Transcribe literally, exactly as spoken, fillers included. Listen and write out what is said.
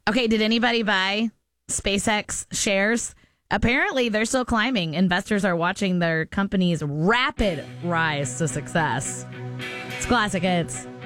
Okay, did anybody buy SpaceX shares? Apparently, they're still climbing. Investors are watching their company's rapid rise to success. It's Classic Hits.